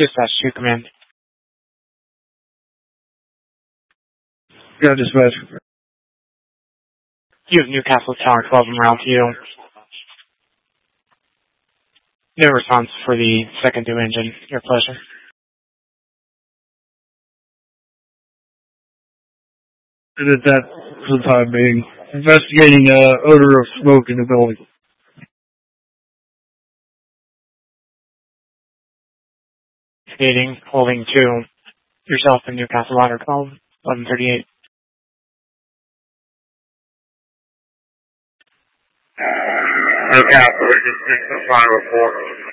Dispatch 2, command. Yeah, dispatch. You have Newcastle Tower 12 en route to you. No response for the second due engine. Your pleasure. And at that, for the time being, investigating odor of smoke in the building. Investigating, holding to yourself in Newcastle Water 12, 1138. Newcastle, just final report.